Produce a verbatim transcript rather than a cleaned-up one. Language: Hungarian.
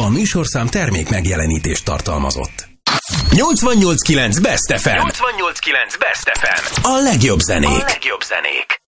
A műsorszám termék megjelenítést tartalmazott. nyolcvannyolc kilenc Best ef em. nyolcvannyolc kilenc Best ef em. A legjobb zenék. A legjobb zenék.